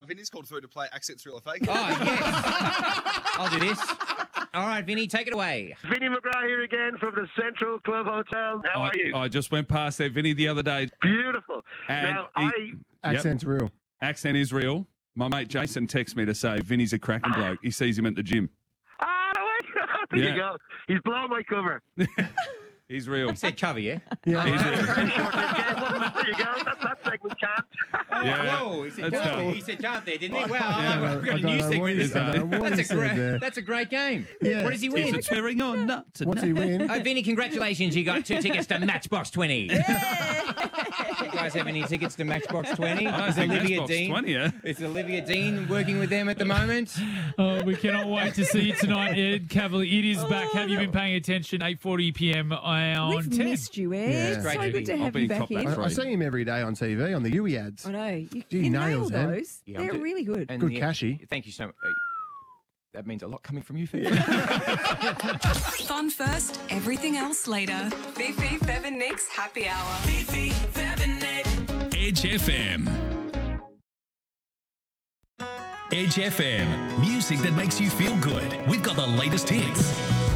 Vinny's called through to play Accent Thriller Fake. Oh, yes. I'll do this. All right, Vinny, take it away. Vinny McGrath here again from the Central Club Hotel. How are you? I just went past there, Vinny, the other day. Beautiful. And Now, Accent's real. Accent is real. My mate Jason texts me to say Vinny's a cracking bloke. He sees him at the gym. There you go. He's blowing my cover. He's real. You said cover, yeah? Yeah. He's real. There you go. That segment can't. Yeah. Whoa, he said That's can't. tough. He said can't there, didn't he? Wow, I we've got a don't new know what segment. he said. What he said there. That's a great game. Yeah. What does he Is win? it tearing on nuts? What's he win? Oh, Vinny, congratulations. You got 2 tickets to Matchbox 20. You guys have any tickets to Matchbox 20? I think Matchbox 20, yeah. Is Olivia Dean working with them at the moment? Oh, we cannot wait to see you tonight, Ed Cavalier. It is back. Have you been paying attention? 8:40 p.m. on We've 10. missed you, Ed. Yeah. Great So to good be- to I'll have be you in back Cop Back in. Three. I see him every day on TV on the Yui ads. I know. Gee, You nail nails them. those. Yeah, I'm They're good. really good. And Good cashy. Thank you so much. That means a lot coming from you, Phoebe. Fun first, everything else later. Fifi, Fev and Nick's Happy Hour. Fifi, Fev and Nick. Edge FM. Edge FM. Music that makes you feel good. We've got the latest hits.